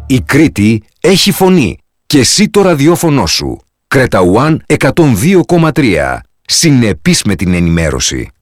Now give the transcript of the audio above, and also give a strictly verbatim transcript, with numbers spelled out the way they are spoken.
Η Κρήτη έχει φωνή και εσύ το ραδιόφωνο σου. Creta One εκατόν δύο κόμμα τρία. Συνεπής με την ενημέρωση.